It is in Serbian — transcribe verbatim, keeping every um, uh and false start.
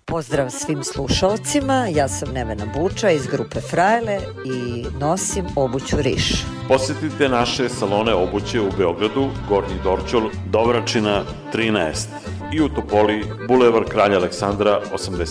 Pozdrav svim slušalcima, ja sam Nevena Buča iz grupe Frajle i nosim obuću Riš. Posetite naše salone obuće u Beogradu, Gornji Dorćol, Dovračina trinaest i u Topoli, Bulevar Kralja Aleksandra osamdeset.